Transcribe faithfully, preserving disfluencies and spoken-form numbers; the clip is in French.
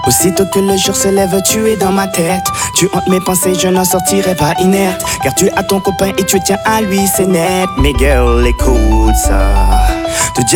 Aussitôt que le jour se lève, tu es dans ma tête. Tu hantes mes pensées, je n'en sortirai pas inerte. Car tu as ton copain et tu tiens à lui, c'est net. Mais girl, écoute ça.